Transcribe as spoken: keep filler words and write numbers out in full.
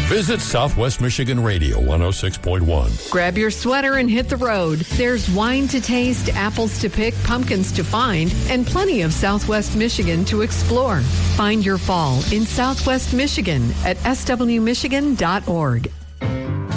Visit Southwest Michigan Radio one oh six point one. Grab your sweater and hit the road. There's wine to taste, apples to pick, pumpkins to find, and plenty of Southwest Michigan to explore. Find your fall in Southwest Michigan at s w michigan dot org.